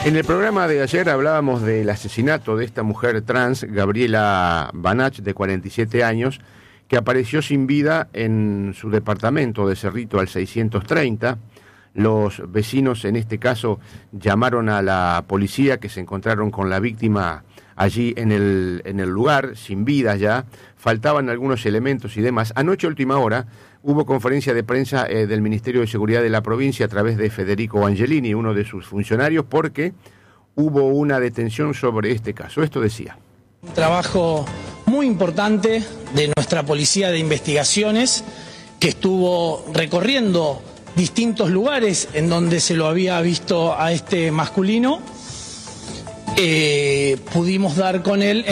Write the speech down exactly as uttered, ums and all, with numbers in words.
En el programa de ayer hablábamos del asesinato de esta mujer trans, Gabriela Banach, de cuarenta y siete años, que apareció sin vida en su departamento de Cerrito al seiscientos treinta. Los vecinos, en este caso, llamaron a la policía, que se encontraron con la víctima allí en el, en el lugar, sin vida ya. Faltaban algunos elementos y demás. Anoche, a última hora, hubo conferencia de prensa eh, del Ministerio de Seguridad de la provincia a través de Federico Angelini, uno de sus funcionarios, porque hubo una detención sobre este caso. Esto decía. Un trabajo muy importante de nuestra Policía de Investigaciones, que estuvo recorriendo distintos lugares en donde se lo había visto a este masculino. Eh, pudimos dar con él